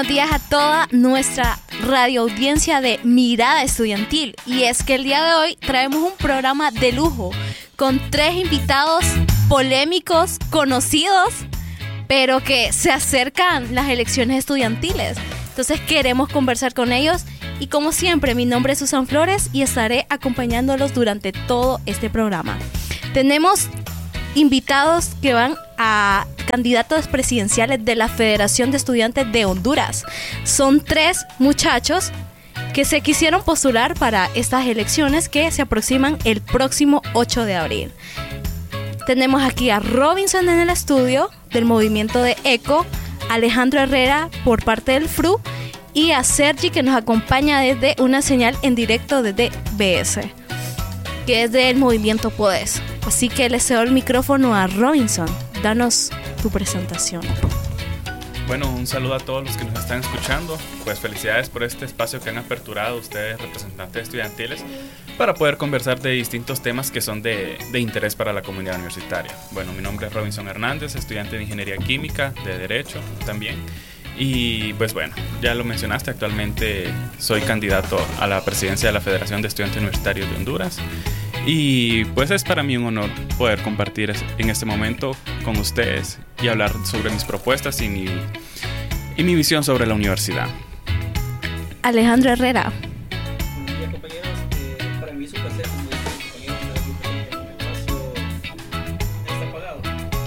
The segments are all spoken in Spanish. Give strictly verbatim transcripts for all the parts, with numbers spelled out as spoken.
Buenos días a toda nuestra radio audiencia de Mirada Estudiantil. Y es que el día de hoy traemos un programa de lujo con tres invitados polémicos, conocidos, pero que se acercan las elecciones estudiantiles. Entonces queremos conversar con ellos y como siempre mi nombre es Susan Flores y estaré acompañándolos durante todo este programa. Tenemos invitados que van a candidatos presidenciales de la Federación de Estudiantes de Honduras. Son tres muchachos que se quisieron postular para estas elecciones que se aproximan el próximo ocho de abril. Tenemos aquí a Robinson en el estudio del movimiento de ECO, Alejandro Herrera por parte del F R U y a Sergi que nos acompaña desde una señal en directo desde B S, que es del movimiento Podes. Así que le cedo el micrófono a Robinson. Danos tu presentación. Bueno, un saludo a todos los que nos están escuchando. Pues felicidades por este espacio que han aperturado ustedes, representantes estudiantiles, para poder conversar de distintos temas que son de, de interés para la comunidad universitaria. Bueno, mi nombre es Robinson Hernández, estudiante de Ingeniería Química, de Derecho también. Y pues bueno, ya lo mencionaste, actualmente soy candidato a la presidencia de la Federación de Estudiantes Universitarios de Honduras. Y pues es para mí un honor poder compartir en este momento con ustedes y hablar sobre mis propuestas y mi, y mi visión sobre la universidad. Alejandro Herrera. Buenos días, compañeros. Eh, para mí es un placer, como dicen mis compañeros, estar aquí presente en un espacio. ¿Está apagado?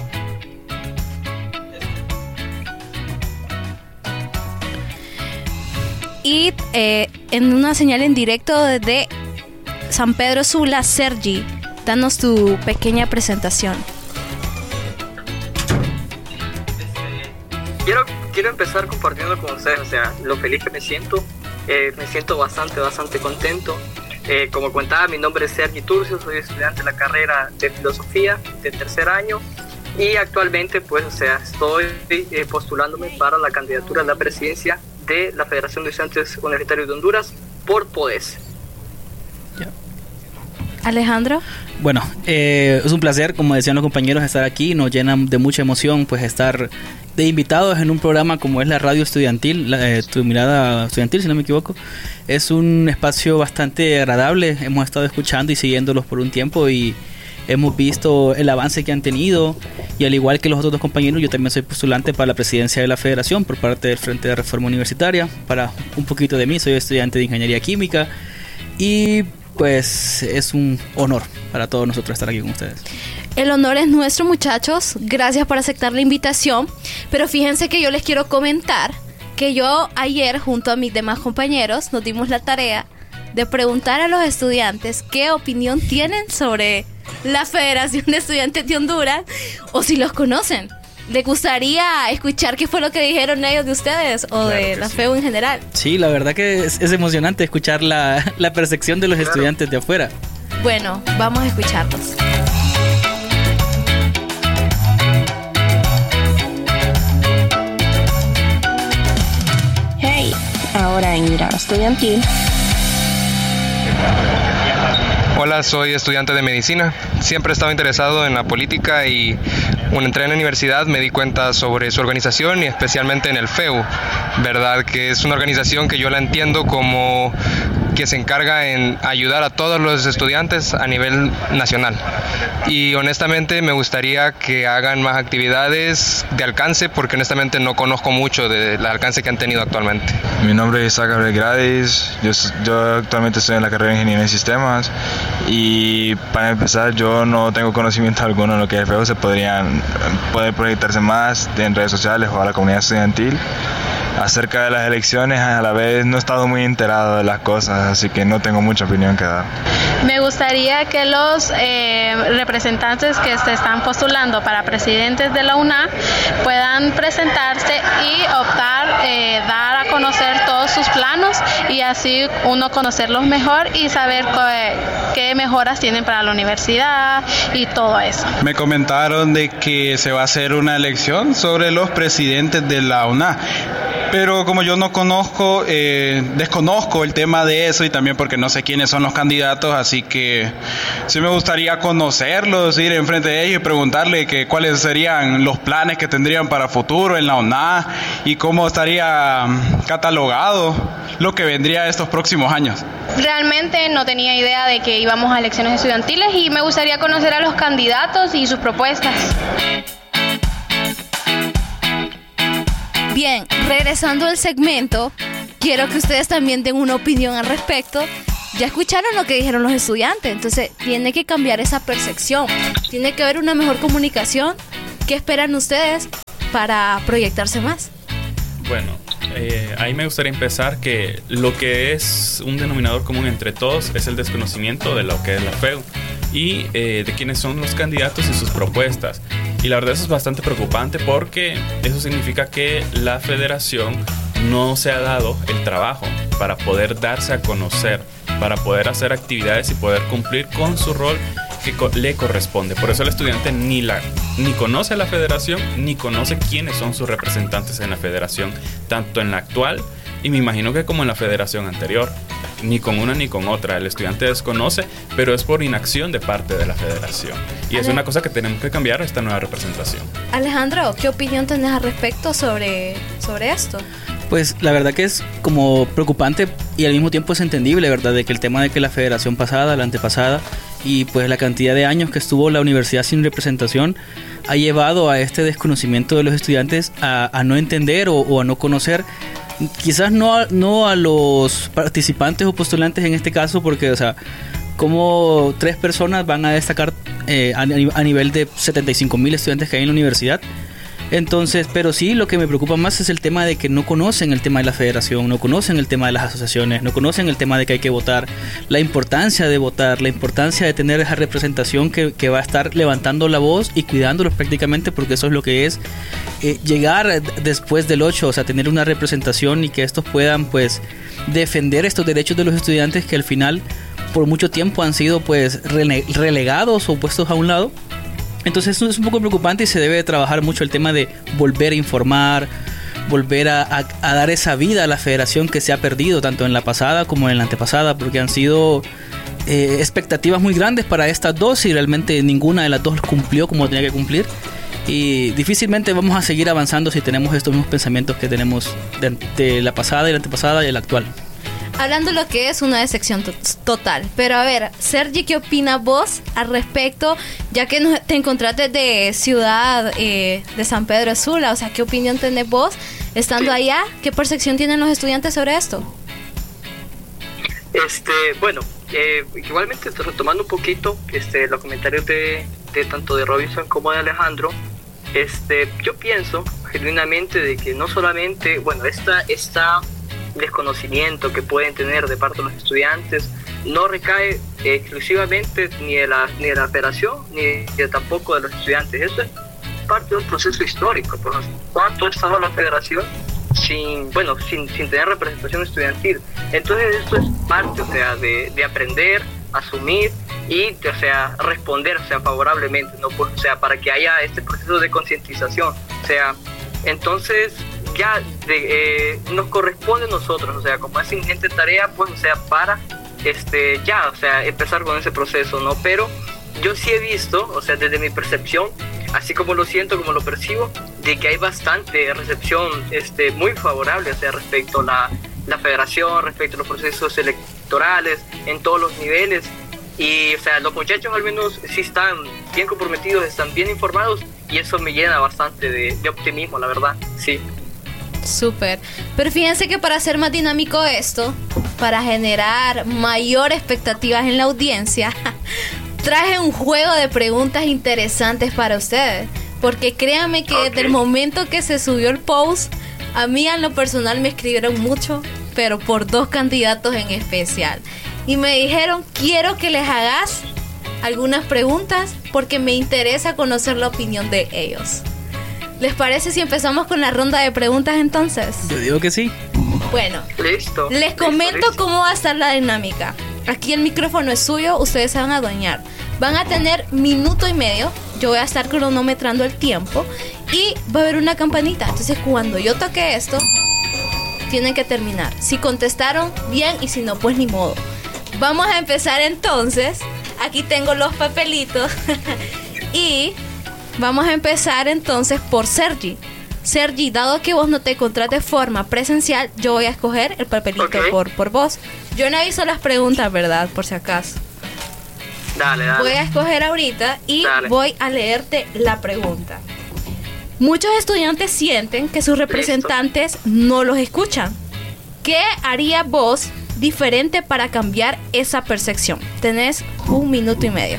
Y eh, en una señal en directo desde San Pedro Sula, Sergi, danos tu pequeña presentación. Quiero, quiero empezar compartiendo con ustedes, o sea, lo feliz que me siento. Eh, me siento bastante, bastante contento. Eh, como contaba, mi nombre es Sergi Turcio, soy estudiante de la carrera de Filosofía de tercer año y actualmente, pues, o sea, estoy eh, postulándome para la candidatura a la presidencia de la Federación de Estudiantes Universitarios de Honduras por Podes. Alejandro. Bueno, eh, es un placer, como decían los compañeros, estar aquí. Nos llena de mucha emoción pues estar de invitados en un programa como es la radio estudiantil, la, eh, tu mirada estudiantil, si no me equivoco. Es un espacio bastante agradable. Hemos estado escuchando y siguiéndolos por un tiempo y hemos visto el avance que han tenido. Y al igual que los otros dos compañeros, yo también soy postulante para la presidencia de la Federación por parte del Frente de Reforma Universitaria. Para un poquito de mí, soy estudiante de Ingeniería Química y pues es un honor para todos nosotros estar aquí con ustedes. El honor es nuestro, muchachos. Gracias por aceptar la invitación. Pero fíjense que yo les quiero comentar que yo ayer junto a mis demás compañeros nos dimos la tarea de preguntar a los estudiantes qué opinión tienen sobre la Federación de Estudiantes de Honduras o si los conocen. ¿Les gustaría escuchar qué fue lo que dijeron ellos de ustedes o claro de la sí. F E U en general? Sí, la verdad que es, es emocionante escuchar la, la percepción de los claro. estudiantes de afuera. Bueno, vamos a escucharlos. Hey, ahora en Mirada Estudiantil. Hola, soy estudiante de medicina. Siempre he estado interesado en la política y cuando entré en la universidad me di cuenta sobre su organización y especialmente en el F E U. Verdad que es una organización que yo la entiendo como que se encarga en ayudar a todos los estudiantes a nivel nacional. Y honestamente me gustaría que hagan más actividades de alcance porque honestamente no conozco mucho del alcance que han tenido actualmente. Mi nombre es Isaac Gabriel Gradis, yo, yo actualmente estoy en la carrera de Ingeniería en Sistemas y para empezar yo no tengo conocimiento alguno en lo que es el F E U, se podrían poder proyectarse más en redes sociales o a la comunidad estudiantil. Acerca de las elecciones, a la vez no he estado muy enterado de las cosas, así que no tengo mucha opinión que dar. Me gustaría que los eh, representantes que se están postulando para presidentes de la U N A puedan presentarse y optar, eh, dar a conocer todos sus planos y así uno conocerlos mejor y saber qué, qué mejoras tienen para la universidad y todo eso. Me comentaron de que se va a hacer una elección sobre los presidentes de la U N A. pero como yo no conozco, eh, desconozco el tema de eso y también porque no sé quiénes son los candidatos, así que sí me gustaría conocerlos, ir enfrente de ellos y preguntarle que cuáles serían los planes que tendrían para futuro en la U N A y cómo estaría catalogado lo que vendría estos próximos años. Realmente no tenía idea de que íbamos a elecciones estudiantiles y me gustaría conocer a los candidatos y sus propuestas. Bien, regresando al segmento, quiero que ustedes también den una opinión al respecto. Ya escucharon lo que dijeron los estudiantes, entonces tiene que cambiar esa percepción, tiene que haber una mejor comunicación. ¿Qué esperan ustedes para proyectarse más? Bueno, eh, ahí me gustaría empezar que lo que es un denominador común entre todos es el desconocimiento de lo que es la F E U y eh, de quiénes son los candidatos y sus propuestas. Y la verdad eso es bastante preocupante porque eso significa que la federación no se ha dado el trabajo para poder darse a conocer, para poder hacer actividades y poder cumplir con su rol que co- le corresponde. Por eso el estudiante ni, la, ni conoce a la federación, ni conoce quiénes son sus representantes en la federación, tanto en la actual y me imagino que como en la federación anterior. Ni con una ni con otra. El estudiante desconoce, pero es por inacción de parte de la federación. Y es una cosa que tenemos que cambiar esta nueva representación. Alejandro, ¿qué opinión tenés al respecto sobre, sobre esto? Pues la verdad que es como preocupante y al mismo tiempo es entendible, ¿verdad? De que el tema de que la federación pasada, la antepasada y pues la cantidad de años que estuvo la universidad sin representación ha llevado a este desconocimiento de los estudiantes a, a no entender o, o a no conocer. Quizás no a, no a los participantes o postulantes en este caso, porque, o sea, como tres personas van a destacar eh, a, a nivel de setenta y cinco mil estudiantes que hay en la universidad. Entonces, pero sí, lo que me preocupa más es el tema de que no conocen el tema de la federación, no conocen el tema de las asociaciones, no conocen el tema de que hay que votar, la importancia de votar, la importancia de tener esa representación que, que va a estar levantando la voz y cuidándolos prácticamente, porque eso es lo que es eh, llegar después del ocho, o sea, tener una representación y que estos puedan, pues, defender estos derechos de los estudiantes que al final, por mucho tiempo han sido, pues, rele- relegados o puestos a un lado. Entonces eso es un poco preocupante y se debe trabajar mucho el tema de volver a informar, volver a, a, a dar esa vida a la federación que se ha perdido tanto en la pasada como en la antepasada, porque han sido eh, expectativas muy grandes para estas dos y realmente ninguna de las dos cumplió como tenía que cumplir. Y difícilmente vamos a seguir avanzando si tenemos estos mismos pensamientos que tenemos de, de la pasada y la antepasada y la actual. Hablando de lo que es una decepción to- total. Pero a ver, Sergi, ¿qué opinas vos al respecto? Ya que nos, te encontraste de ciudad eh, de San Pedro Sula, o sea, ¿qué opinión tenés vos estando allá? ¿Qué percepción tienen los estudiantes sobre esto? Este, bueno, eh, igualmente retomando un poquito este, los comentarios de, de tanto de Robinson como de Alejandro, este, yo pienso genuinamente de que no solamente, bueno, esta, esta desconocimiento que pueden tener de parte de los estudiantes no recae eh, exclusivamente ni de la ni de la federación ni de tampoco de los estudiantes. Esto es parte de un proceso histórico. Por cuánto ha estado la federación sin bueno sin, sin tener representación estudiantil. Entonces esto es parte, o sea, de, de aprender, asumir y, o sea, responder, o sea, favorablemente, no, pues, o sea, para que haya este proceso de concientización, o sea, entonces ya de, eh, nos corresponde a nosotros, o sea, como es ingente tarea, pues, o sea, para este ya, o sea, empezar con ese proceso, ¿no? Pero yo sí he visto, o sea, desde mi percepción, así como lo siento, como lo percibo, de que hay bastante recepción este, muy favorable, o sea, respecto a la, la federación, respecto a los procesos electorales, en todos los niveles. Y, o sea, los muchachos al menos sí están bien comprometidos, están bien informados, y eso me llena bastante de, de optimismo, la verdad, sí. Súper. Pero fíjense que para hacer más dinámico esto, para generar mayor expectativas en la audiencia, traje un juego de preguntas interesantes para ustedes. Porque créanme que okay. desde el momento que se subió el post, a mí en lo personal me escribieron mucho, pero por dos candidatos en especial. Y me dijeron, quiero que les hagas algunas preguntas porque me interesa conocer la opinión de ellos. ¿Les parece si empezamos con la ronda de preguntas entonces? Yo digo que sí. Bueno, listo. Les listo, comento listo. cómo va a estar la dinámica. Aquí el micrófono es suyo, ustedes se van a adueñar. Van a tener minuto y medio. Yo voy a estar cronometrando el tiempo y va a haber una campanita. Entonces cuando yo toque esto, tienen que terminar. Si contestaron, bien, y si no, pues ni modo. Vamos a empezar entonces. Aquí tengo los papelitos. Y vamos a empezar entonces por Sergi. Sergi, dado que vos no te encontrás de forma presencial, yo voy a escoger el papelito okay. por, por vos. Yo no aviso las preguntas, ¿verdad? Por si acaso. Dale, dale. Voy a escoger ahorita y dale. voy a leerte la pregunta. Muchos estudiantes sienten que sus representantes Listo. no los escuchan. ¿Qué haría vos diferente para cambiar esa percepción? Tenés un minuto y medio.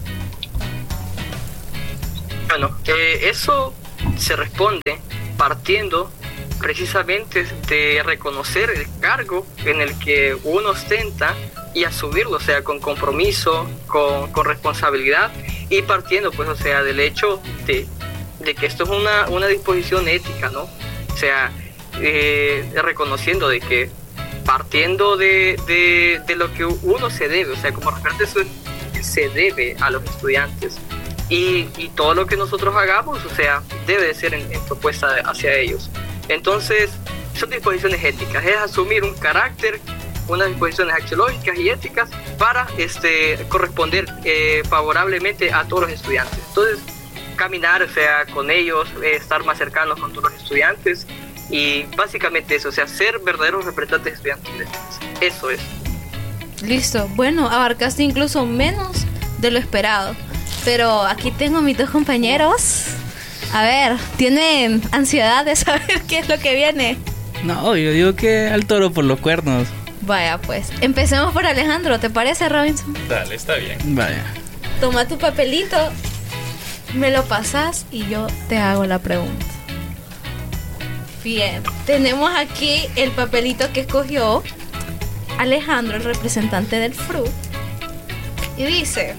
Bueno, eh, eso se responde partiendo precisamente de reconocer el cargo en el que uno ostenta y asumirlo, o sea, con compromiso, con, con responsabilidad, y partiendo, pues, o sea, del hecho de, de que esto es una, una disposición ética, ¿no? O sea, eh, reconociendo de que partiendo de, de, de lo que uno se debe, o sea, como referente eso se debe a los estudiantes, y, y todo lo que nosotros hagamos, o sea, debe de ser en, en propuesta hacia ellos. Entonces, son disposiciones éticas, es asumir un carácter, unas disposiciones axiológicas y éticas para este, corresponder eh, favorablemente a todos los estudiantes. Entonces, caminar, o sea, con ellos, eh, estar más cercanos con todos los estudiantes, y básicamente eso, o sea, ser verdaderos representantes estudiantiles. Eso es. Listo. Bueno, abarcaste incluso menos de lo esperado. Pero aquí tengo a mis dos compañeros. A ver, ¿tienen ansiedad de saber qué es lo que viene? No, yo digo que al toro por los cuernos. Vaya, pues, empecemos por Alejandro, ¿te parece, Robinson? Dale, está bien. Vaya. Toma tu papelito, me lo pasas y yo te hago la pregunta. Bien, tenemos aquí el papelito que escogió Alejandro, el representante del F R U. Y dice: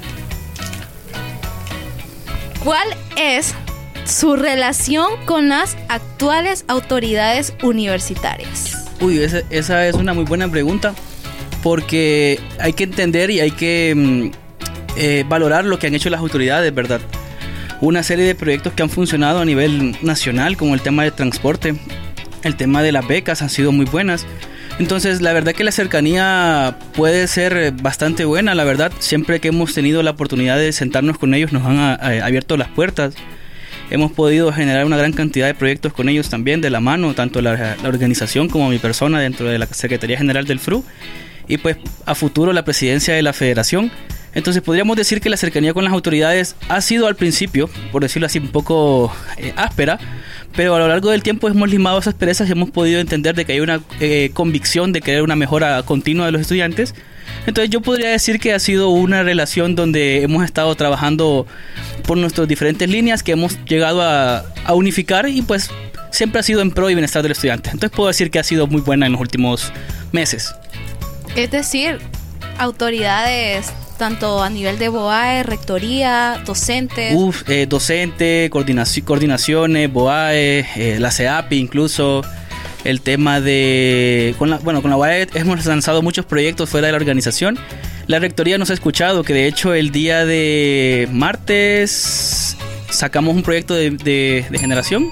¿cuál es su relación con las actuales autoridades universitarias? Uy, esa, esa es una muy buena pregunta, porque hay que entender y hay que eh, valorar lo que han hecho las autoridades, ¿verdad? Una serie de proyectos que han funcionado a nivel nacional, como el tema del transporte, el tema de las becas, han sido muy buenas. Entonces, la verdad que la cercanía puede ser bastante buena, la verdad. Siempre que hemos tenido la oportunidad de sentarnos con ellos, nos han a, a, abierto las puertas. Hemos podido generar una gran cantidad de proyectos con ellos también, de la mano, tanto la, la organización como mi persona dentro de la Secretaría General del F R U, y pues a futuro la presidencia de la Federación. Entonces podríamos decir que la cercanía con las autoridades ha sido al principio, por decirlo así, un poco eh, áspera, pero a lo largo del tiempo hemos limado esas perezas y hemos podido entender de que hay una eh, convicción de querer una mejora continua de los estudiantes. Entonces yo podría decir que ha sido una relación donde hemos estado trabajando por nuestras diferentes líneas, que hemos llegado a, a unificar, y pues siempre ha sido en pro y bienestar del estudiante. Entonces puedo decir que ha sido muy buena en los últimos meses. Es decir, autoridades tanto a nivel de B O A E, rectoría, docentes. Uf, eh, docente, coordinaci- coordinaciones, B O A E, eh, la C E A P I incluso. El tema de... Con la, bueno, con la U A E hemos lanzado muchos proyectos fuera de la organización. La rectoría nos ha escuchado, que de hecho el día de martes sacamos un proyecto de, de, de generación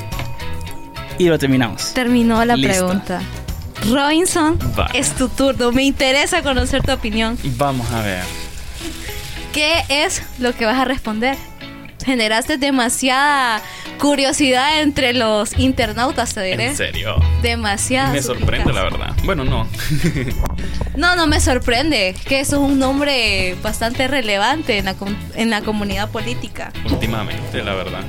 y lo terminamos. Terminó la Listo. Pregunta. Robinson, Va. es tu turno. Me interesa conocer tu opinión. Vamos a ver. ¿Qué es lo que vas a responder? Generaste demasiada curiosidad entre los internautas, te diré. ¿En serio? Demasiada. Me sorprende, la verdad. Bueno, no. No, no me sorprende. Que eso es un nombre bastante relevante en la, en la comunidad política. Últimamente, la verdad.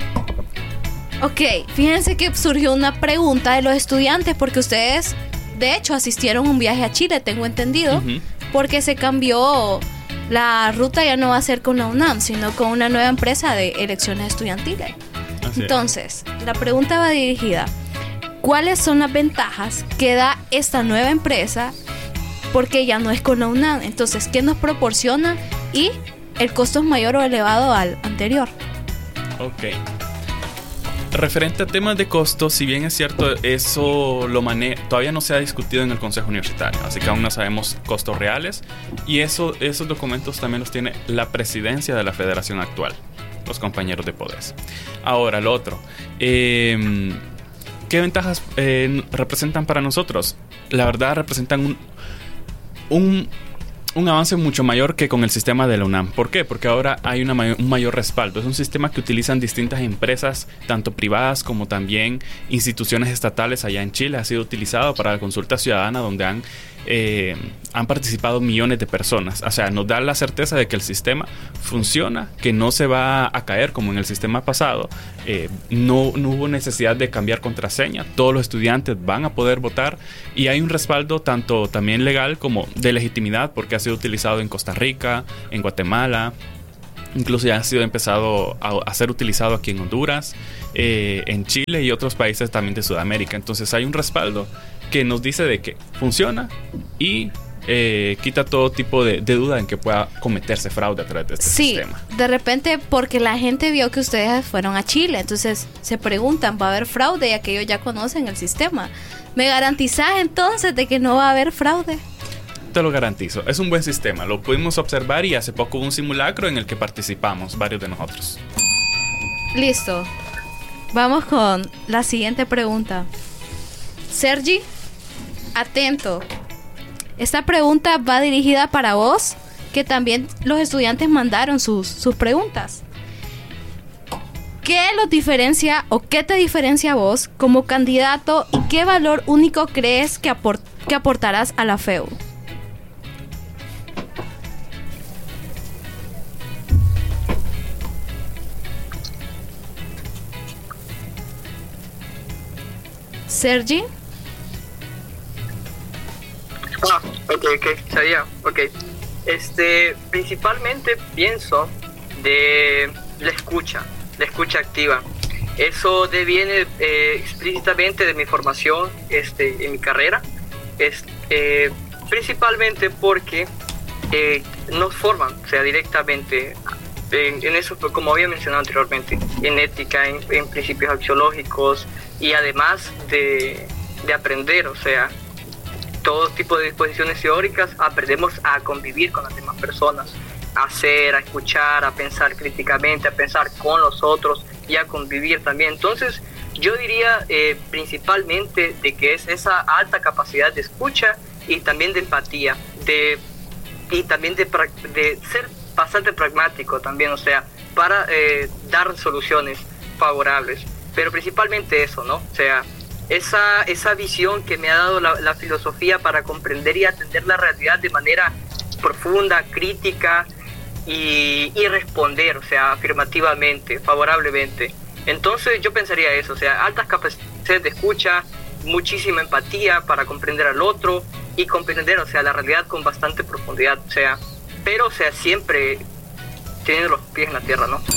Ok, fíjense que surgió una pregunta de los estudiantes, porque ustedes, de hecho, asistieron a un viaje a Chile, tengo entendido, uh-huh. porque se cambió, la ruta ya no va a ser con la UNAM, sino con una nueva empresa de elecciones estudiantiles. Así Entonces, es. la pregunta va dirigida: ¿cuáles son las ventajas que da esta nueva empresa porque ya no es con la UNAM? Entonces, ¿qué nos proporciona? Y el costo es mayor o elevado al anterior. Ok. Referente a temas de costos, si bien es cierto, eso lo mane- todavía no se ha discutido en el Consejo Universitario, así que aún no sabemos costos reales, y eso, esos documentos también los tiene la presidencia de la federación actual, los compañeros de P O D E S. Ahora, lo otro, eh, ¿qué ventajas eh, representan para nosotros? La verdad representan un, un, un avance mucho mayor que con el sistema de la UNAM. ¿Por qué? Porque ahora hay una mayor, un mayor respaldo. Es un sistema que utilizan distintas empresas, tanto privadas como también instituciones estatales allá en Chile. Ha sido utilizado para la consulta ciudadana, donde han, eh, han participado millones de personas. O sea, nos da la certeza de que el sistema funciona, que no se va a caer como en el sistema pasado. Eh, no, no hubo necesidad de cambiar contraseña. Todos los estudiantes van a poder votar y hay un respaldo tanto también legal como de legitimidad, porque ha sido utilizado en Costa Rica, en Guatemala, incluso ya ha sido empezado a, a ser utilizado aquí en Honduras, eh, en Chile y otros países también de Sudamérica. Entonces hay un respaldo que nos dice de que funciona y eh, quita todo tipo de, de duda en que pueda cometerse fraude a través de este sí, sistema. De repente porque la gente vio que ustedes fueron a Chile, entonces se preguntan, ¿va a haber fraude? Ya que ellos ya conocen el sistema. ¿Me garantizás entonces de que no va a haber fraude? Te lo garantizo, es un buen sistema. Lo pudimos observar y hace poco hubo un simulacro en el que participamos varios de nosotros. Listo. Vamos con la siguiente pregunta. Sergi, atento. Esta pregunta va dirigida para vos, que también los estudiantes mandaron sus, sus preguntas. ¿Qué los diferencia o qué te diferencia a vos como candidato y qué valor único crees que, aport- que aportarás a la F E U? Sergi. Ah, ok, ok, sabía, ok. Este, principalmente pienso de la escucha, la escucha activa. Eso deviene eh, explícitamente de mi formación este, en mi carrera, es, eh, principalmente porque eh, nos forman, o sea, directamente en, en eso, como había mencionado anteriormente, en ética, en, en principios axiológicos y además de, de aprender, o sea, todo tipo de disposiciones teóricas, aprendemos a convivir con las demás personas, a hacer, a escuchar, a pensar críticamente, a pensar con los otros y a convivir también. Entonces, yo diría eh, principalmente de que es esa alta capacidad de escucha y también de empatía, de, y también de, de ser bastante pragmático también, o sea, para eh, dar soluciones favorables. Pero principalmente eso, ¿no? O sea, esa, esa visión que me ha dado la, la filosofía para comprender y atender la realidad de manera profunda, crítica y, y responder, o sea, afirmativamente, favorablemente. Entonces yo pensaría eso, o sea, altas capacidades de escucha, muchísima empatía para comprender al otro y comprender, o sea, la realidad con bastante profundidad, o sea, pero, o sea, siempre teniendo los pies en la tierra, ¿no?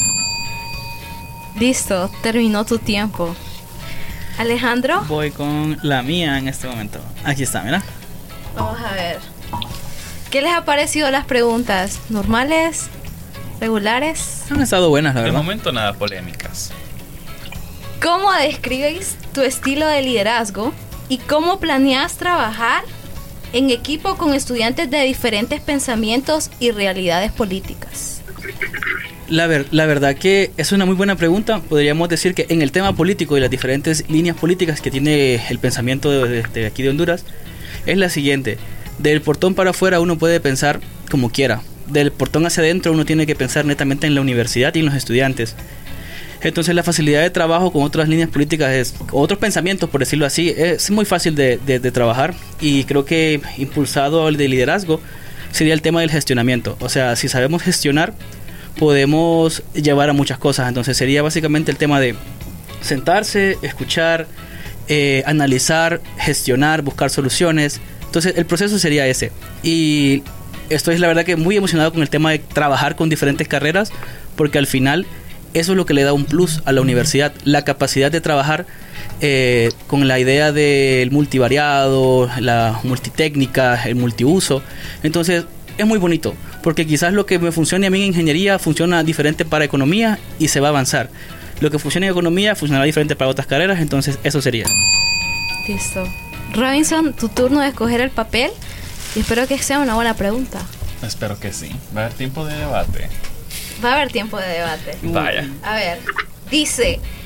Listo, terminó tu tiempo. Alejandro. Voy con la mía en este momento. Aquí está, mira. Vamos a ver. ¿Qué les ha parecido las preguntas? ¿Normales? ¿Regulares? Han estado buenas, la De verdad. momento nada polémicas. ¿Cómo describes tu estilo de liderazgo y cómo planeas trabajar en equipo con estudiantes de diferentes pensamientos y realidades políticas? La, ver, la verdad que es una muy buena pregunta. Podríamos decir que en el tema político y las diferentes líneas políticas que tiene el pensamiento de, de, de aquí de Honduras es la siguiente. Del portón para afuera uno puede pensar como quiera. Del portón hacia adentro uno tiene que pensar netamente en la universidad y en los estudiantes. Entonces la facilidad de trabajo con otras líneas políticas, es, otros pensamientos por decirlo así, es muy fácil de, de, de trabajar. Y creo que impulsado al de liderazgo sería el tema del gestionamiento. O sea, si sabemos gestionar, podemos llevar a muchas cosas. Entonces sería básicamente el tema de sentarse, escuchar, eh, analizar, gestionar, buscar soluciones. Entonces el proceso sería ese. Y estoy la verdad que muy emocionado con el tema de trabajar con diferentes carreras, porque al final eso es lo que le da un plus a la universidad, la capacidad de trabajar eh, con la idea del multivariado, la multitécnica, el multiuso. Entonces es muy bonito, porque quizás lo que me funcione a mí en ingeniería funciona diferente para economía y se va a avanzar. Lo que funciona en economía funcionará diferente para otras carreras, entonces eso sería. Listo. Robinson, tu turno de escoger el papel y espero que sea una buena pregunta. Espero que sí. Va a haber tiempo de debate. Va a haber tiempo de debate. Vaya. A ver, dice,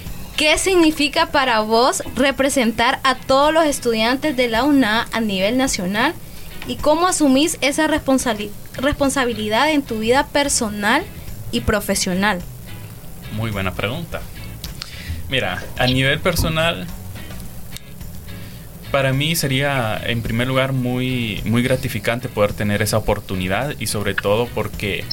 ¿qué significa para vos representar a todos los estudiantes de la U N A a nivel nacional? ¿Y cómo asumís esa responsabili- responsabilidad en tu vida personal y profesional? Muy buena pregunta. Mira, a nivel personal, para mí sería en primer lugar muy, muy gratificante poder tener esa oportunidad, y sobre todo porque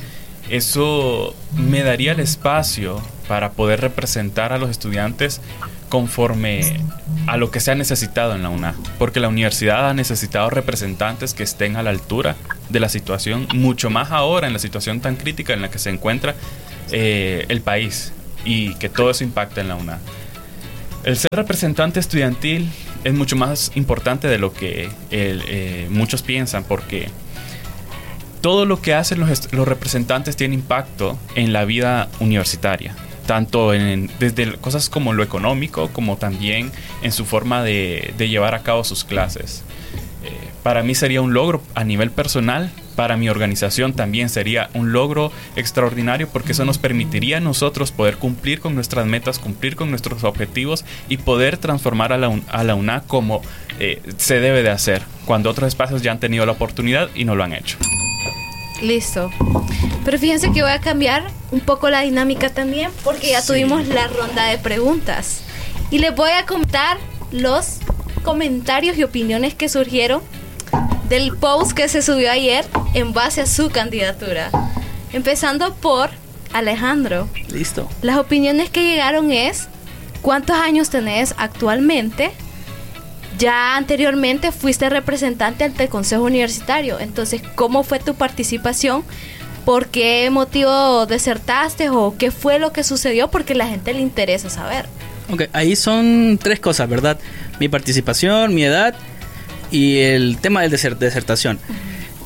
eso me daría el espacio para poder representar a los estudiantes conforme a lo que se ha necesitado en la U N A, porque la universidad ha necesitado representantes que estén a la altura de la situación, mucho más ahora en la situación tan crítica en la que se encuentra eh, el país, y que todo eso impacta en la U N A. El ser representante estudiantil es mucho más importante de lo que el, eh, muchos piensan, porque todo lo que hacen los, est- los representantes tiene impacto en la vida universitaria, tanto en, desde cosas como lo económico, como también en su forma de, de llevar a cabo sus clases. Eh, para mí sería un logro a nivel personal, para mi organización también sería un logro extraordinario, porque eso nos permitiría a nosotros poder cumplir con nuestras metas, cumplir con nuestros objetivos y poder transformar a la, a la U N A como eh, se debe de hacer, cuando otros espacios ya han tenido la oportunidad y no lo han hecho. Listo. Pero fíjense que voy a cambiar un poco la dinámica también, porque ya sí. tuvimos la ronda de preguntas. Y les voy a contar los comentarios y opiniones que surgieron del post que se subió ayer en base a su candidatura. Empezando por Alejandro. Listo. Las opiniones que llegaron es: ¿cuántos años tenés actualmente? Ya anteriormente fuiste representante ante el Consejo Universitario, entonces, ¿cómo fue tu participación? ¿Por qué motivo desertaste o qué fue lo que sucedió? Porque a la gente le interesa saber. Ok, ahí son tres cosas, ¿verdad? Mi participación, mi edad y el tema de desert- desertación. Uh-huh.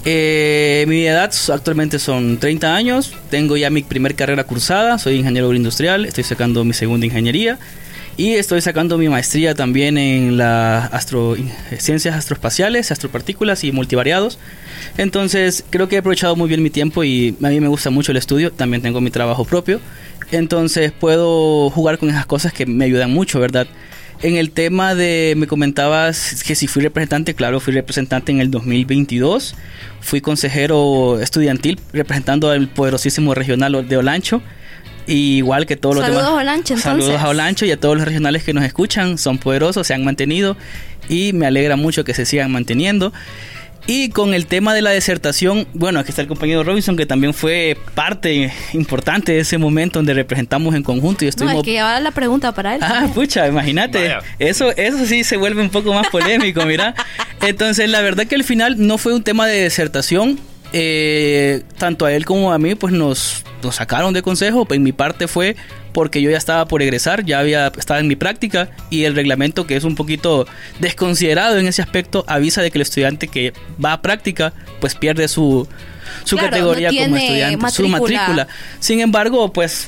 Eh, mi edad actualmente son treinta años, tengo ya mi primer carrera cursada, soy ingeniero agroindustrial, estoy sacando mi segunda ingeniería. Y estoy sacando mi maestría también en las astro, ciencias astroespaciales, astropartículas y multivariados. Entonces creo que he aprovechado muy bien mi tiempo y a mí me gusta mucho el estudio. También tengo mi trabajo propio. Entonces puedo jugar con esas cosas que me ayudan mucho, ¿verdad? En el tema de, me comentabas que si fui representante, claro, fui representante en el dos mil veintidós. Fui consejero estudiantil representando al poderosísimo regional de Olancho. Y igual que todos los Saludos demás. A Olancho, entonces. Saludos a Olancho y a todos los regionales que nos escuchan. Son poderosos, se han mantenido y me alegra mucho que se sigan manteniendo. Y con el tema de la desertación, bueno, aquí está el compañero Robinson, que también fue parte importante de ese momento donde representamos en conjunto y estuvimos... No, es que llevaba la pregunta para él. Ah, también. Pucha, imagínate. Eso, eso sí se vuelve un poco más polémico, mira. Entonces, la verdad que al final no fue un tema de desertación. Eh, tanto a él como a mí pues nos, nos sacaron de consejo. En mi parte fue porque yo ya estaba por egresar, ya había estaba en mi práctica, y el reglamento, que es un poquito desconsiderado en ese aspecto, avisa de que el estudiante que va a práctica pues pierde su, su claro, categoría no como estudiante, matrícula. su matrícula. Sin embargo, pues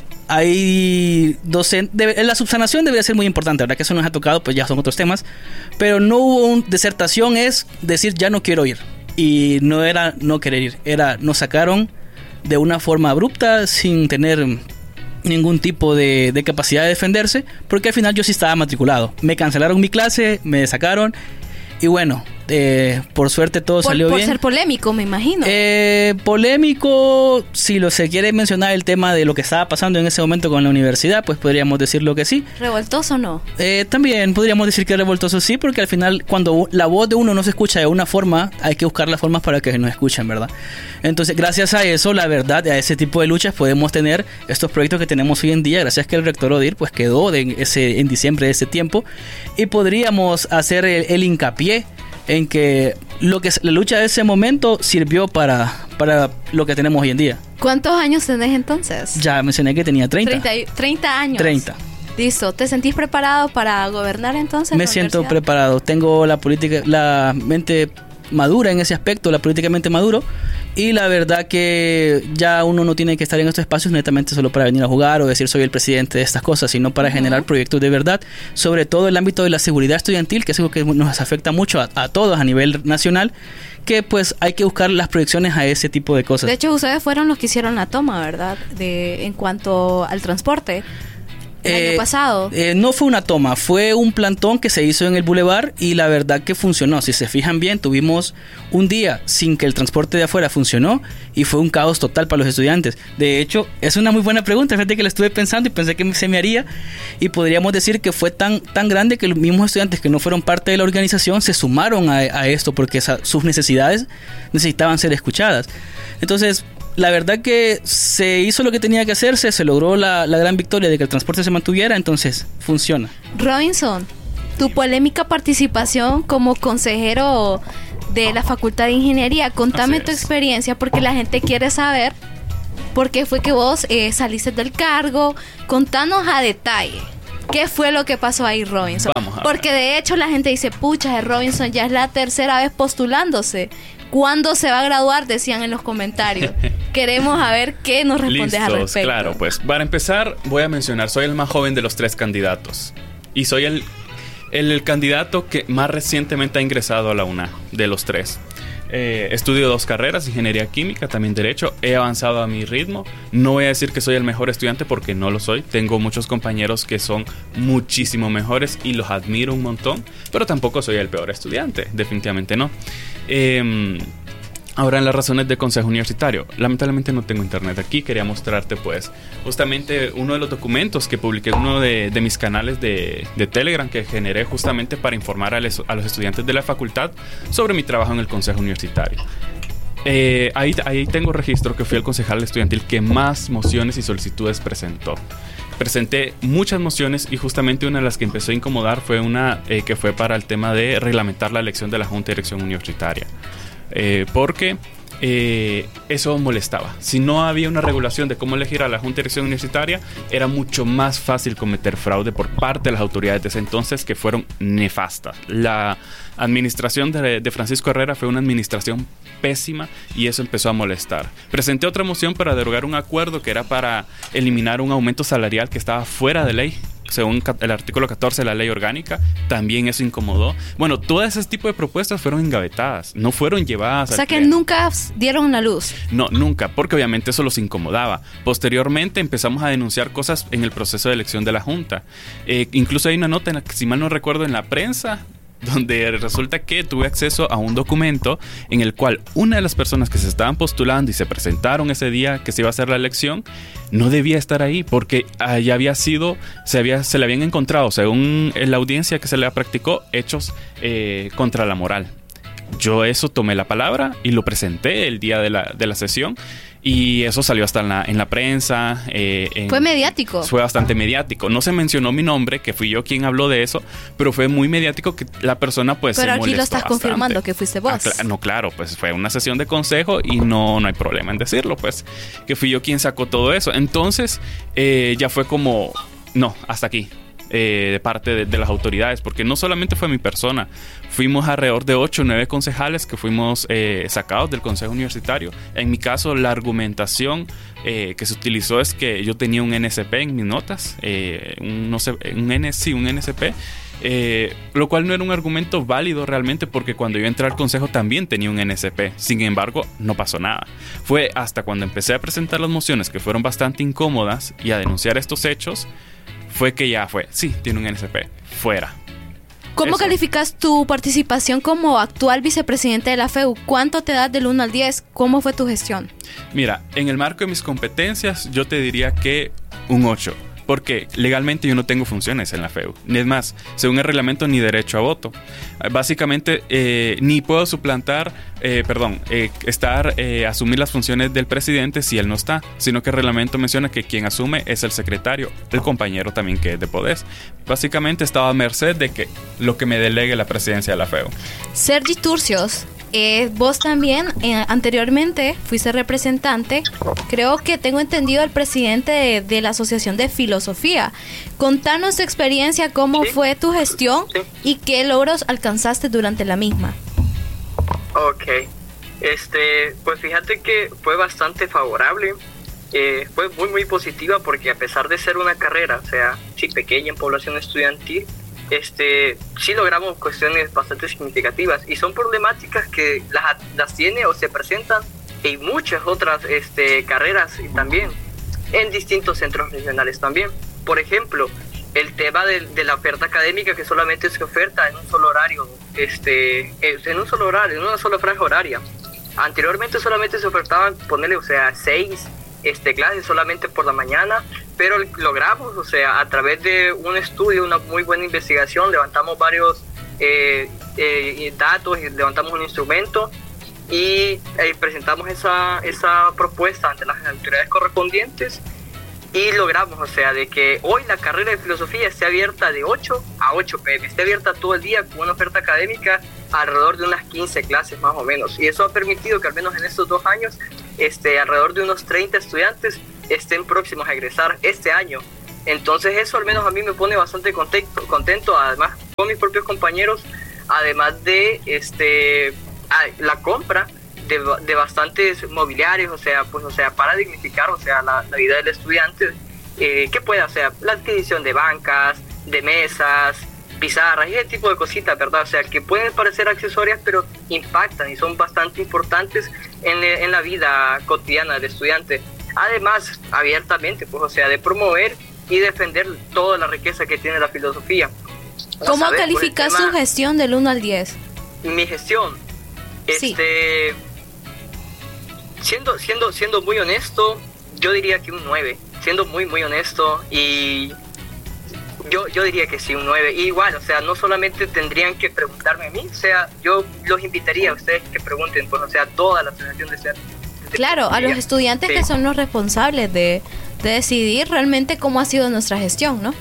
hay docente, la subsanación debería ser muy importante, ¿verdad? Que eso nos ha tocado, pues ya son otros temas, pero no hubo un, desertación es decir ya no quiero ir. Y no era no querer ir, era nos sacaron de una forma abrupta, sin tener ningún tipo de, de capacidad de defenderse, porque al final yo sí estaba matriculado. Me cancelaron mi clase, me sacaron, y bueno, eh, por suerte todo por, salió por bien. Por ser polémico, me imagino. Eh, polémico, si lo se quiere mencionar el tema de lo que estaba pasando en ese momento con la universidad, pues podríamos decirlo que sí. ¿Revoltoso o no? Eh, también podríamos decir que revoltoso sí, porque al final cuando la voz de uno no se escucha de una forma, hay que buscar las formas para que nos escuchen, ¿verdad? Entonces, gracias a eso, la verdad, a ese tipo de luchas podemos tener estos proyectos que tenemos hoy en día, gracias que el rector Odir pues quedó de ese, en diciembre de ese tiempo, y podríamos hacer el, el hincapié en que lo que la lucha de ese momento sirvió para, para lo que tenemos hoy en día. ¿Cuántos años tenés entonces? Ya mencioné que tenía treinta. treinta, treinta años. treinta. Listo. ¿Te sentís preparado para gobernar entonces? Me siento preparado. Tengo la política, la mente madura en ese aspecto, la políticamente maduro, y la verdad que ya uno no tiene que estar en estos espacios netamente solo para venir a jugar o decir soy el presidente de estas cosas, sino para uh-huh. generar proyectos de verdad, sobre todo el ámbito de la seguridad estudiantil, que es algo que nos afecta mucho a, a todos a nivel nacional, que pues hay que buscar las proyecciones a ese tipo de cosas. De hecho, ustedes fueron los que hicieron la toma, ¿verdad? De en cuanto al transporte. el eh, año pasado. Eh, no fue una toma, fue un plantón que se hizo en el Boulevard y la verdad que funcionó. Si se fijan bien, tuvimos un día sin que el transporte de afuera funcionó y fue un caos total para los estudiantes. De hecho, es una muy buena pregunta, fíjate que la estuve pensando y pensé que se me haría, y podríamos decir que fue tan, tan grande que los mismos estudiantes que no fueron parte de la organización se sumaron a, a esto porque esa, sus necesidades necesitaban ser escuchadas. Entonces, la verdad que se hizo lo que tenía que hacerse, se logró la, la gran victoria de que el transporte se mantuviera, entonces funciona. Robinson, tu polémica participación como consejero de la Facultad de Ingeniería, contame tu experiencia porque la gente quiere saber por qué fue que vos eh, saliste del cargo. Contanos a detalle. ¿Qué fue lo que pasó ahí, Robinson? Vamos a porque ver. de hecho la gente dice, pucha, Robinson ya es la tercera vez postulándose. ¿Cuándo se va a graduar? Decían en los comentarios. Queremos saber qué nos respondes Listos, al respecto. Claro, pues para empezar voy a mencionar, soy el más joven de los tres candidatos y soy el, el, el candidato que más recientemente ha ingresado a la UNA de los tres. Eh, estudio dos carreras, ingeniería química, también derecho. He avanzado a mi ritmo. No voy a decir que soy el mejor estudiante porque no lo soy. Tengo muchos compañeros que son muchísimo mejores y los admiro un montón, pero tampoco soy el peor estudiante, definitivamente no. Eh, ahora en las razones de consejo universitario, lamentablemente no tengo internet aquí. Quería mostrarte pues justamente uno de los documentos que publiqué en uno de, de mis canales de, de Telegram, que generé justamente para informar a, les, a los estudiantes de la facultad sobre mi trabajo en el consejo universitario. Eh, ahí, ahí tengo registro que fui el concejal estudiantil que más mociones y solicitudes presentó. Presenté muchas mociones y justamente una de las que empezó a incomodar fue una eh, que fue para el tema de reglamentar la elección de la Junta de Dirección Universitaria. Eh, porque eh, eso molestaba. Si no había una regulación de cómo elegir a la Junta de Dirección Universitaria, era mucho más fácil cometer fraude por parte de las autoridades de ese entonces, que fueron nefastas. La administración de, de Francisco Herrera fue una administración pésima y eso empezó a molestar. Presenté otra moción para derogar un acuerdo que era para eliminar un aumento salarial que estaba fuera de ley, según el artículo catorce de la ley orgánica. También eso incomodó. Bueno, todo ese tipo de propuestas fueron engavetadas, no fueron llevadas. O sea que nunca dieron la luz. No, nunca, porque obviamente eso los incomodaba. Posteriormente empezamos a denunciar cosas en el proceso de elección de la Junta. Eh, incluso hay una nota, en la que, si mal no recuerdo, en la prensa, donde resulta que tuve acceso a un documento en el cual una de las personas que se estaban postulando y se presentaron ese día que se iba a hacer la elección no debía estar ahí porque ya había sido, se, había, se le habían encontrado, según la audiencia que se le practicó, hechos eh, contra la moral. Yo eso tomé la palabra y lo presenté el día de la, de la sesión. Y eso salió hasta en la, en la prensa. Eh, en, fue mediático. Fue bastante mediático. No se mencionó mi nombre, que fui yo quien habló de eso, pero fue muy mediático que la persona pues pero se aquí molestó lo estás bastante. Confirmando que fuiste vos. Ah, cl- no, claro, pues fue una sesión de consejo y no, no hay problema en decirlo, pues, que fui yo quien sacó todo eso. Entonces, eh, ya fue como, no, hasta aquí. Eh, de parte de, de las autoridades, porque no solamente fue mi persona, fuimos alrededor de ocho o nueve concejales que fuimos eh, sacados del consejo universitario. En mi caso, la argumentación eh, que se utilizó es que yo tenía un N S P en mis notas, eh, un, no sé, un, N, sí, un N S P, eh, lo cual no era un argumento válido realmente, porque cuando yo entré al consejo también tenía un N S P. Sin embargo, no pasó nada. Fue hasta cuando empecé a presentar las mociones, que fueron bastante incómodas, y a denunciar estos hechos, fue que ya fue, sí, tiene un N S P, fuera. ¿Cómo Eso. calificas tu participación como actual vicepresidente de la F E U? ¿Cuánto te das del uno al diez? ¿Cómo fue tu gestión? Mira, en el marco de mis competencias, yo te diría que un ocho. Porque legalmente yo no tengo funciones en la F E U. Es más, según el reglamento, ni derecho a voto. Básicamente, eh, ni puedo suplantar, eh, perdón, eh, estar, eh, asumir las funciones del presidente si él no está, sino que el reglamento menciona que quien asume es el secretario, el compañero también que es de Podés. Básicamente estaba a merced de que lo que me delegue la presidencia de la F E U. Sergi Turcios, eh, vos también eh, anteriormente fuiste representante, creo que tengo entendido, el presidente de, de la Asociación de Filosofía. Contanos tu experiencia, cómo Sí. fue tu gestión Sí. y qué logros alcanzaste durante la misma. Ok, este, pues fíjate que fue bastante favorable, eh, fue muy muy positiva porque a pesar de ser una carrera, o sea, sí, pequeña en población estudiantil, este, sí logramos cuestiones bastante significativas y son problemáticas que las, las tiene o se presentan en muchas otras este, carreras y también en distintos centros regionales también. por ejemplo, el tema de, de la oferta académica, que solamente se oferta en un solo horario, este, en un solo horario, en una sola franja horaria. Anteriormente solamente se ofertaban, ponerle, o sea, seis este, clases solamente por la mañana, pero logramos, o sea, a través de un estudio, una muy buena investigación, levantamos varios eh, eh, datos, y levantamos un instrumento y eh, presentamos esa, esa propuesta ante las autoridades correspondientes y logramos, o sea, de que hoy la carrera de filosofía esté abierta de ocho a ocho pe eme, esté abierta todo el día con una oferta académica alrededor de unas quince clases más o menos, y eso ha permitido que al menos en estos dos años este, alrededor de unos treinta estudiantes estén próximos a egresar este año. Entonces eso al menos a mí me pone bastante contento, contento además con mis propios compañeros, además de este, la compra de, de bastantes mobiliarios, o sea, pues, o sea, para dignificar, o sea, la, la vida del estudiante, eh, que pueda, o sea, la adquisición de bancas, de mesas, pizarras, y ese tipo de cositas, ¿verdad? O sea, que pueden parecer accesorias, pero impactan y son bastante importantes en, en la vida cotidiana del estudiante. Además, abiertamente, pues, o sea, de promover y defender toda la riqueza que tiene la filosofía. ¿Cómo ¿Sabes? calificas pues, tu gestión del uno al diez? Mi gestión, Sí. este, siendo, siendo, siendo muy honesto, yo diría que un nueve, siendo muy, muy honesto, y yo, yo diría que sí, un nueve. Y igual, o sea, no solamente tendrían que preguntarme a mí, o sea, yo los invitaría a ustedes que pregunten, pues, o sea, toda la asociación de ser. Claro, a los estudiantes Sí. que son los responsables de, de decidir realmente cómo ha sido nuestra gestión, ¿no?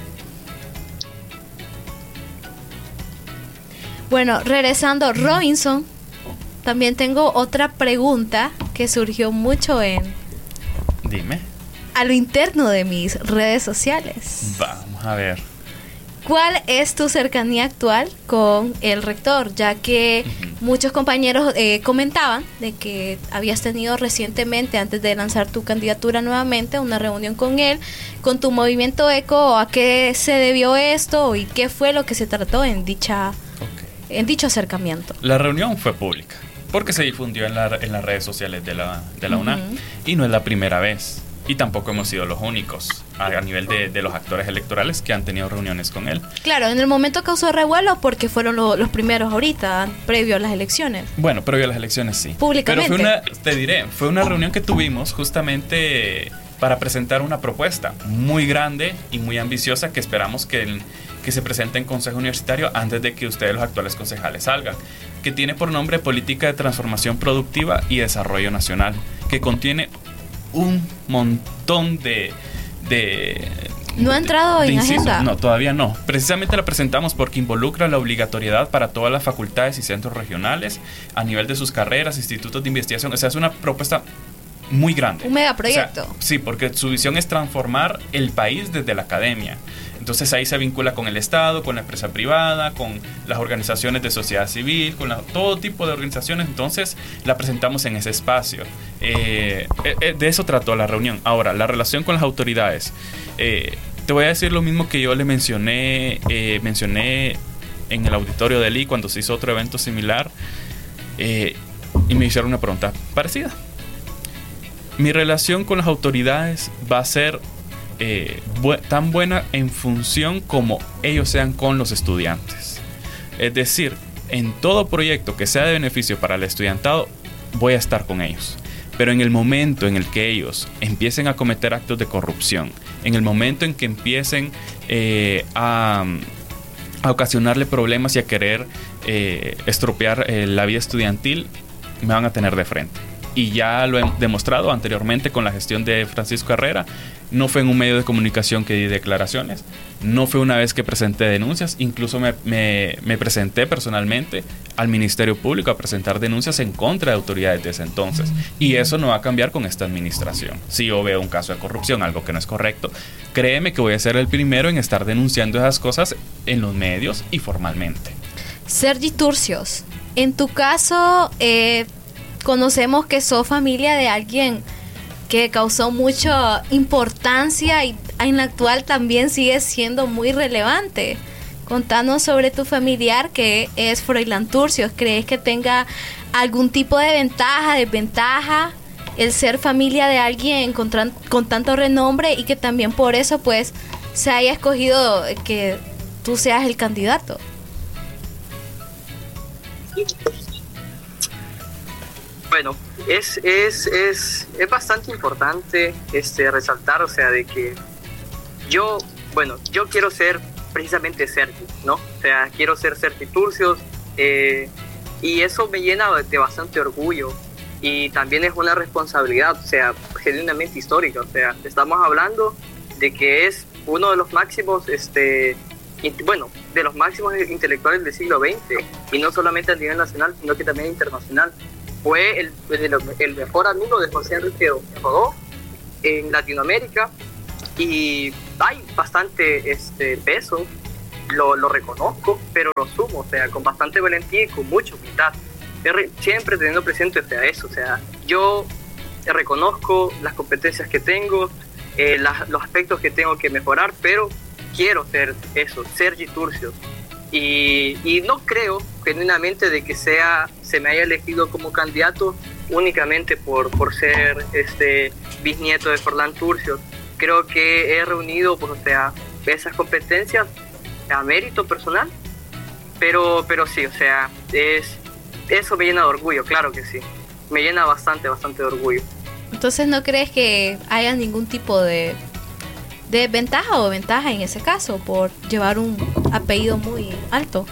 Bueno, regresando, Robinson, también tengo otra pregunta que surgió mucho en Dime. a lo interno de mis redes sociales. Vamos a ver. ¿Cuál es tu cercanía actual con el rector? Ya que uh-huh. muchos compañeros eh, comentaban de que habías tenido recientemente, antes de lanzar tu candidatura nuevamente, una reunión con él, con tu movimiento ECO. ¿A qué se debió esto y qué fue lo que se trató en dicha okay. en dicho acercamiento? La reunión fue pública porque se difundió en, la, en las redes sociales de la, de la uh-huh. UNA, y no es la primera vez. Y tampoco hemos sido los únicos a, a nivel de, de los actores electorales que han tenido reuniones con él. Claro, en el momento causó revuelo porque fueron lo, los primeros ahorita, previo a las elecciones. Bueno, previo a las elecciones sí. Públicamente. Pero fue una, te diré, fue una reunión que tuvimos justamente para presentar una propuesta muy grande y muy ambiciosa que esperamos que, el, que se presente en Consejo Universitario antes de que ustedes, los actuales concejales, salgan, que tiene por nombre Política de Transformación Productiva y Desarrollo Nacional, que contiene un montón de, de ¿No ha entrado de en incisos. agenda? No, todavía no. Precisamente la presentamos porque involucra la obligatoriedad para todas las facultades y centros regionales a nivel de sus carreras, institutos de investigación. O sea, es una propuesta muy grande. Un megaproyecto. O sea, sí, porque su visión es transformar el país desde la academia. Entonces ahí se vincula con el Estado, con la empresa privada, con las organizaciones de sociedad civil, con la, todo tipo de organizaciones. Entonces la presentamos en ese espacio. Eh, eh, de eso trató la reunión. Ahora, la relación con las autoridades. Eh, te voy a decir lo mismo que yo le mencioné, eh, mencioné en el auditorio de L I cuando se hizo otro evento similar, eh, y me hicieron una pregunta parecida. Mi relación con las autoridades va a ser Eh, bu- tan buena en función como ellos sean con los estudiantes. Es decir, en todo proyecto que sea de beneficio para el estudiantado, voy a estar con ellos. Pero en el momento en el que ellos empiecen a cometer actos de corrupción, en el momento en que empiecen eh, a, a ocasionarle problemas y a querer eh, estropear eh, la vida estudiantil, me van a tener de frente. Y ya lo he demostrado anteriormente con la gestión de Francisco Herrera. No fue en un medio de comunicación que di declaraciones, no fue una vez que presenté denuncias, incluso me, me, me presenté personalmente al Ministerio Público a presentar denuncias en contra de autoridades de ese entonces. Y eso no va a cambiar con esta administración. Si yo veo un caso de corrupción, algo que no es correcto, créeme que voy a ser el primero en estar denunciando esas cosas en los medios y formalmente. Sergi Turcios, en tu caso, eh, conocemos que sos familia de alguien que causó mucha importancia y en la actual también sigue siendo muy relevante. Contanos sobre tu familiar que es Froilán Turcios. ¿Crees que tenga algún tipo de ventaja, desventaja el ser familia de alguien con, con tanto renombre y que también por eso pues se haya escogido que tú seas el candidato? Bueno, es, es, es, es bastante importante este, resaltar, o sea, de que yo, bueno, yo quiero ser precisamente Sergi, ¿no? O sea, quiero ser Sergi Turcios, eh, y eso me llena de bastante orgullo, y también es una responsabilidad, o sea, genuinamente histórica, o sea, estamos hablando de que es uno de los máximos, este, bueno, de los máximos intelectuales del siglo veinte, y no solamente a nivel nacional, sino que también internacional. Fue el, el, el mejor amigo de José Enrique Rodó en Latinoamérica, y hay bastante este, peso, lo, lo reconozco, pero lo sumo, o sea, con bastante valentía y con mucha humildad, siempre teniendo presente, o sea, eso, o sea, yo reconozco las competencias que tengo, eh, las, los aspectos que tengo que mejorar, pero quiero ser eso, Sergi Turcios. Y, y no creo genuinamente de que sea se me haya elegido como candidato únicamente por, por ser este bisnieto de Forlán Turcios. Creo que he reunido, pues, o sea, esas competencias a mérito personal, pero, pero sí, o sea, es, eso me llena de orgullo, claro que sí, me llena bastante, bastante de orgullo. Entonces, ¿no crees que haya ningún tipo de de ventaja o ventaja en ese caso por llevar un apellido muy alto?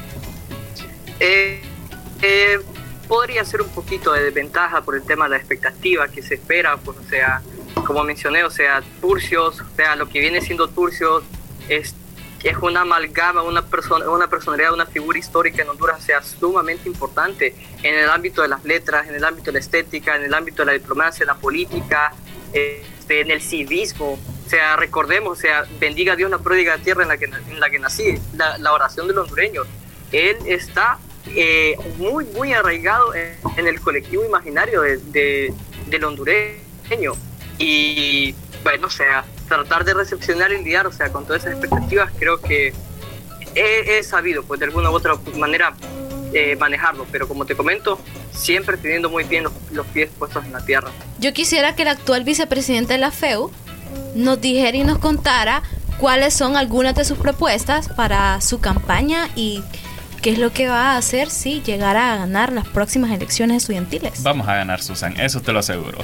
Eh, eh, podría ser un poquito de desventaja por el tema de la expectativa que se espera, pues, o sea, como mencioné, o sea, Turcios, o sea, lo que viene siendo Turcios es, es una amalgama, una persona, una personalidad, una figura histórica en Honduras, o sea, sumamente importante en el ámbito de las letras, en el ámbito de la estética, en el ámbito de la diplomacia, la política, este, en el civismo. O sea, recordemos, o sea, bendiga a Dios la pródiga tierra en la que, en la que nací, la, la oración de los hondureños. Él está eh, muy, muy arraigado en, en el colectivo imaginario de, de, del hondureño. Y, bueno, o sea, tratar de recepcionar y lidiar, o sea, con todas esas expectativas, creo que he, he sabido, pues, de alguna u otra manera eh, manejarlo. Pero como te comento, siempre teniendo muy bien los, los pies puestos en la tierra. Yo quisiera que el actual vicepresidente de la F E U nos dijera y nos contara cuáles son algunas de sus propuestas para su campaña y qué es lo que va a hacer si llegara a ganar las próximas elecciones estudiantiles. Vamos a ganar, Susan, eso te lo aseguro.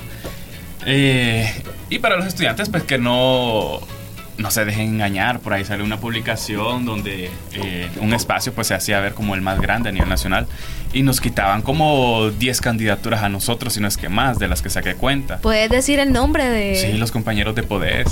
Eh, y para los estudiantes, pues que no, no se dejen engañar. Por ahí sale una publicación donde eh, un espacio pues se hacía ver como el más grande a nivel nacional y nos quitaban como diez candidaturas a nosotros, si no es que más, de las que saqué cuenta. ¿Puedes decir el nombre de...? Sí, los compañeros de Podes.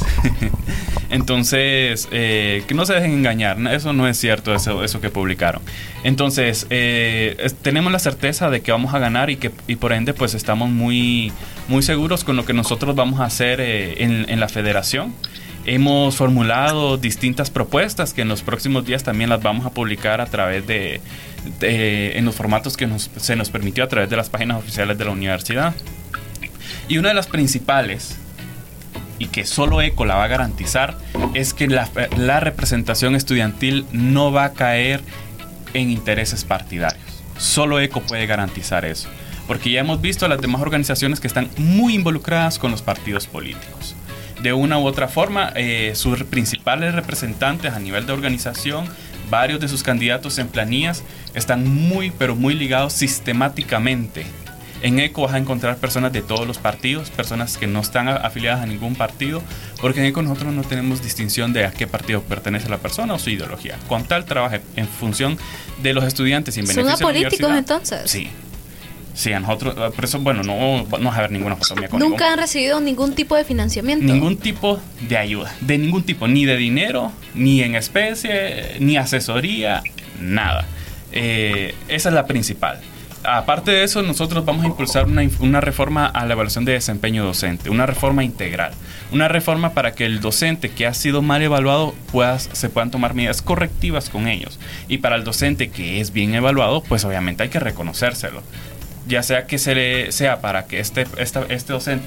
Entonces, eh, que no se dejen engañar, eso no es cierto, eso, eso que publicaron. Entonces, eh, es, tenemos la certeza de que vamos a ganar y que y por ende pues estamos muy, muy seguros con lo que nosotros vamos a hacer eh, en, en la federación. Hemos formulado distintas propuestas que en los próximos días también las vamos a publicar a través de, de en los formatos que nos, se nos permitió a través de las páginas oficiales de la universidad. Y una de las principales, y que solo ECO la va a garantizar, es que la, la representación estudiantil no va a caer en intereses partidarios. Solo ECO puede garantizar eso, porque ya hemos visto a las demás organizaciones que están muy involucradas con los partidos políticos. De una u otra forma, eh, sus principales representantes a nivel de organización, varios de sus candidatos en planillas, están muy, pero muy ligados sistemáticamente. En ECO vas a encontrar personas de todos los partidos, personas que no están afiliadas a ningún partido, porque en ECO nosotros no tenemos distinción de a qué partido pertenece la persona o su ideología. Con tal trabaje en función de los estudiantes y en beneficio de la universidad. ¿Son apolíticos entonces? Sí. Sí, a nosotros, por eso, bueno, no, no vas a ver ninguna foto mía con ¿Nunca ningún, han recibido ningún tipo de financiamiento? Ningún tipo de ayuda, de ningún tipo, ni de dinero, ni en especie, ni asesoría, nada. Eh, esa es la principal. Aparte de eso, nosotros vamos a impulsar una, una reforma a la evaluación de desempeño docente, una reforma integral, una reforma para que el docente que ha sido mal evaluado pueda, se puedan tomar medidas correctivas con ellos. Y para el docente que es bien evaluado, pues obviamente hay que reconocérselo. Ya sea que se le, sea para que este, esta, este docente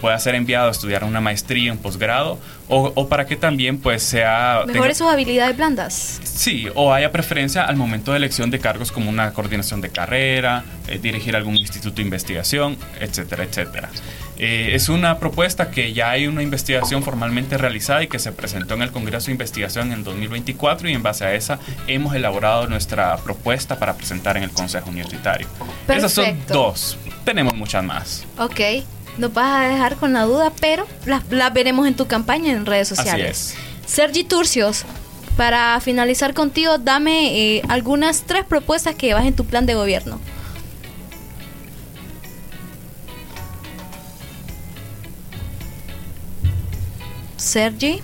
pueda ser enviado a estudiar una maestría, un posgrado, o, o para que también pues sea... Mejore tenga, sus habilidades blandas. Sí, o haya preferencia al momento de elección de cargos como una coordinación de carrera, eh, dirigir algún instituto de investigación, etcétera, etcétera. Eh, es una propuesta que ya hay una investigación formalmente realizada y que se presentó en el Congreso de Investigación en dos mil veinticuatro, y en base a esa hemos elaborado nuestra propuesta para presentar en el Consejo Universitario. Perfecto. Esas son dos, tenemos muchas más. Ok, nos vas a dejar con la duda, pero las, las veremos en tu campaña en redes sociales. Así es. Sergi Turcios, para finalizar contigo, dame eh, algunas tres propuestas que llevas en tu plan de gobierno. Sergi.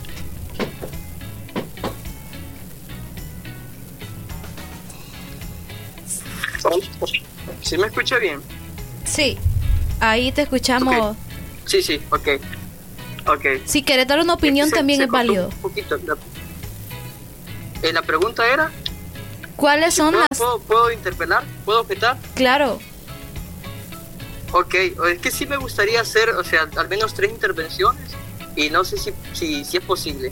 ¿Sí me escucha bien? Sí, ahí te escuchamos. Okay. Sí, sí, ok. okay. Si querés dar una opinión, se, también se es válido. Un poquito. La, eh, la pregunta era... ¿Cuáles son ¿puedo, las...? ¿puedo, ¿Puedo interpelar? ¿Puedo objetar? Claro. Ok, es que sí me gustaría hacer, o sea, al menos tres intervenciones, y no sé si, si, si es posible.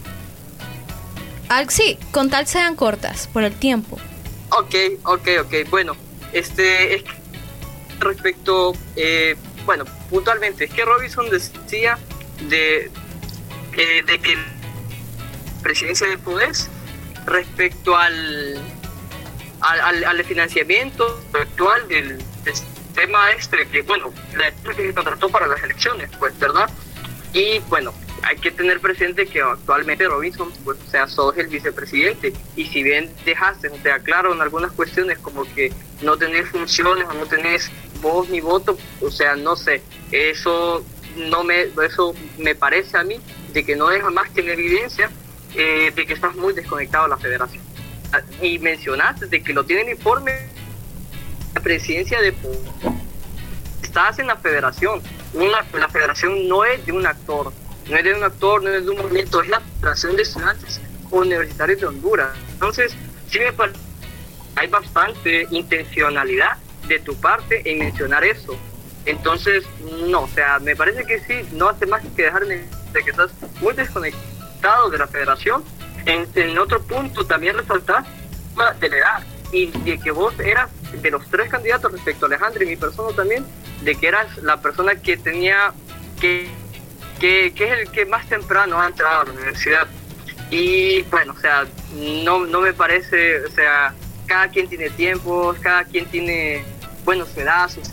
Al, sí, con tal sean cortas, por el tiempo. Ok, ok, ok. Bueno, este, es que respecto, eh, bueno, puntualmente, es que Robinson decía de, eh, de que la presidencia de FUDES, respecto al, al, al, al financiamiento actual del, del tema este, que bueno, la empresa que se contrató para las elecciones, pues, ¿verdad? Y bueno, hay que tener presente que actualmente Robinson, pues, o sea, sos el vicepresidente, y si bien dejaste, o sea, claro, en algunas cuestiones como que no tenés funciones o no tenés voz ni voto, o sea, no sé, eso no me, eso me parece a mí de que no deja más que en evidencia eh, de que estás muy desconectado de la federación. Y mencionaste de que lo tienen informe la presidencia de estás en la federación. Una, la federación no es de un actor, no es de un actor, no es de un movimiento, es la Federación de Estudiantes Universitarios de Honduras. Entonces, sí me parece hay bastante intencionalidad de tu parte en mencionar eso. Entonces, no, o sea, me parece que sí, no hace más que dejar de que estás muy desconectado de la federación. En, en otro punto también resaltar de la edad y de que vos eras de los tres candidatos respecto a Alejandro y mi persona también, de que eras la persona que tenía que, que, que es el que más temprano ha entrado a la universidad. Y bueno, o sea, no, no me parece, o sea, cada quien tiene tiempos, cada quien tiene buenos pedazos.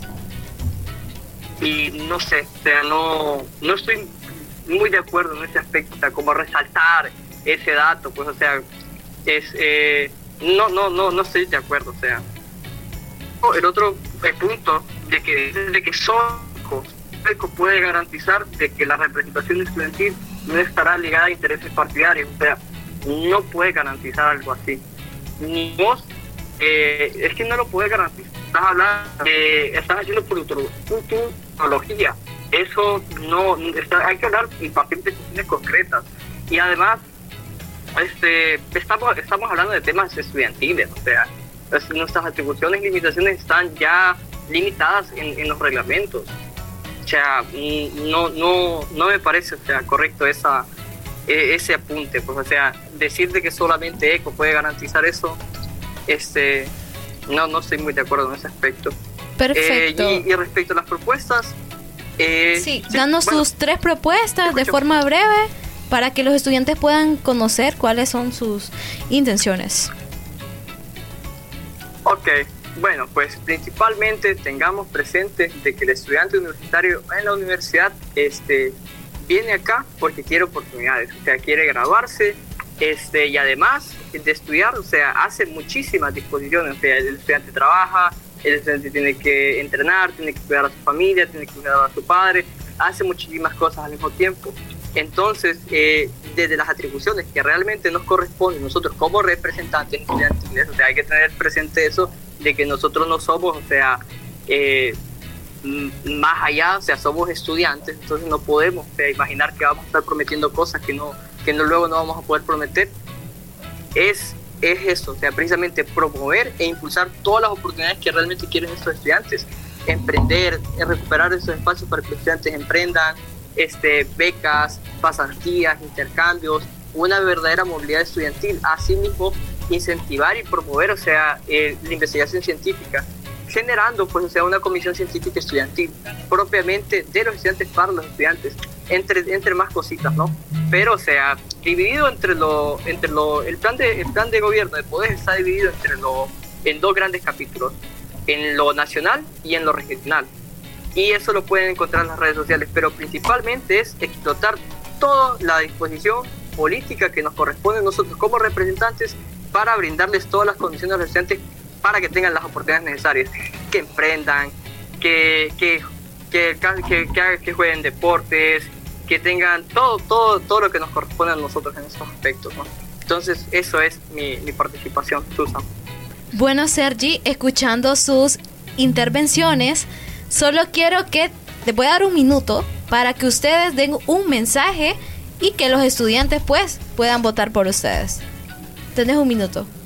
Y no sé, o sea, no, no estoy muy de acuerdo en ese aspecto, o sea, como resaltar ese dato, pues, o sea, es, eh, no, no, no, no estoy de acuerdo, o sea. El otro el punto de que, de que Soco puede garantizar de que la representación estudiantil no estará ligada a intereses partidarios, o sea, no puede garantizar algo así. Ni vos, eh, es que no lo puede garantizar. Estás hablando, eh, estás haciendo futurología. Eso no, está, hay que hablar en partir de cuestiones concretas. Y además, este, estamos, estamos hablando de temas estudiantiles, o sea, pues, nuestras atribuciones y limitaciones están ya limitadas en, en los reglamentos. O sea, no, no, no me parece, o sea, correcto esa, ese apunte, pues, o sea, decir de que solamente ECO puede garantizar eso, este, no, no estoy muy de acuerdo en ese aspecto. Perfecto. Eh, y, y respecto a las propuestas, eh, sí, sí, danos bueno, tus tres propuestas de forma breve para que los estudiantes puedan conocer cuáles son sus intenciones. Ok, bueno, pues principalmente tengamos presente de que el estudiante universitario en la universidad este, viene acá porque quiere oportunidades, o sea, quiere graduarse, este, y además de estudiar, o sea, hace muchísimas disposiciones, o sea, el estudiante trabaja, el estudiante tiene que entrenar, tiene que cuidar a su familia, tiene que cuidar a su padre, hace muchísimas cosas al mismo tiempo. Entonces, eh, desde las atribuciones que realmente nos corresponden nosotros como representantes estudiantiles, o sea, hay que tener presente eso de que nosotros no somos, o sea, eh, más allá, o sea, somos estudiantes, entonces no podemos, o sea, imaginar que vamos a estar prometiendo cosas que no, que no luego no vamos a poder prometer. Es, es eso, o sea, precisamente promover e impulsar todas las oportunidades que realmente quieren estos estudiantes, emprender, recuperar esos espacios para que los estudiantes emprendan, este, becas, pasantías, intercambios, una verdadera movilidad estudiantil. Asimismo, incentivar y promover, o sea, eh, la investigación científica, generando, pues, o sea, una comisión científica estudiantil, propiamente de los estudiantes para los estudiantes, entre, entre más cositas, ¿no? Pero, o sea, dividido entre lo, entre lo, el plan de, el plan de gobierno de poder está dividido entre lo, en dos grandes capítulos, en lo nacional y en lo regional. Y eso lo pueden encontrar en las redes sociales, pero principalmente es explotar toda la disposición política que nos corresponde a nosotros como representantes para brindarles todas las condiciones a los estudiantes para que tengan las oportunidades necesarias, que emprendan, que, que, que, que, que, que jueguen deportes, que tengan todo, todo, todo lo que nos corresponde a nosotros en estos aspectos, ¿no? Entonces, eso es mi, mi participación, Susan. Bueno, Sergi, escuchando sus intervenciones, solo quiero que te voy a dar un minuto para que ustedes den un mensaje y que los estudiantes, pues, puedan votar por ustedes. Tenés un minuto.